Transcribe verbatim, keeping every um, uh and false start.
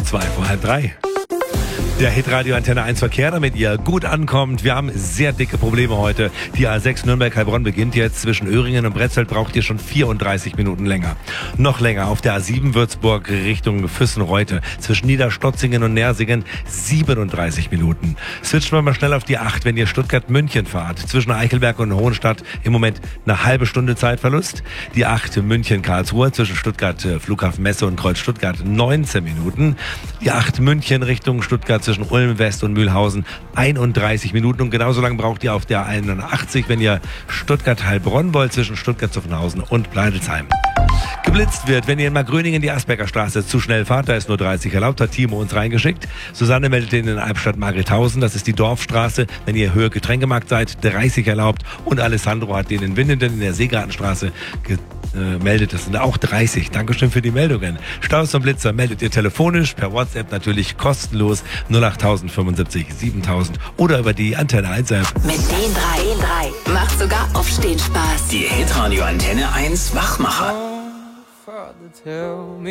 zwei vor halb drei. Der Hitradio Antenne eins Verkehr, damit ihr gut ankommt. Wir haben sehr dicke Probleme heute. Die A sechs Nürnberg-Heilbronn beginnt jetzt. Zwischen Öhringen und Bretzelt braucht ihr schon vierunddreißig Minuten länger. Noch länger auf der A sieben Würzburg Richtung Füssen-Reute. Zwischen Niederstotzingen und Nersingen siebenunddreißig Minuten. Switchen wir mal schnell auf die acht, wenn ihr Stuttgart-München fahrt. Zwischen Eichelberg und Hohenstadt im Moment eine halbe Stunde Zeitverlust. Die acht München-Karlsruhe zwischen Stuttgart Flughafen Messe und Kreuz Stuttgart neunzehn Minuten. Die acht München Richtung Stuttgart zwischen Ulm West und Mühlhausen einunddreißig Minuten. Und genauso lange braucht ihr auf der einundachtzig, wenn ihr Stuttgart-Heilbronn wollt, zwischen Stuttgart-Zuffenhausen und Pleidelsheim. Geblitzt wird, wenn ihr in Markgröningen die Asperger Straße zu schnell fahrt, da ist nur dreißig erlaubt, hat Timo uns reingeschickt. Susanne meldet in den Albstadt-Margrethausen, das ist die Dorfstraße, wenn ihr Höhe Getränkemarkt seid, dreißig erlaubt. Und Alessandro hat den in Winnenden in der Seegartenstraße gemeldet, das sind auch dreißig. Dankeschön für die Meldungen. Staus und Blitzer meldet ihr telefonisch, per WhatsApp natürlich kostenlos null acht fünfundsiebzig siebentausend oder über die Antenne eins App. Mit den drei, den drei macht sogar Aufstehen Spaß. Die Hitradio Antenne eins Wachmacher.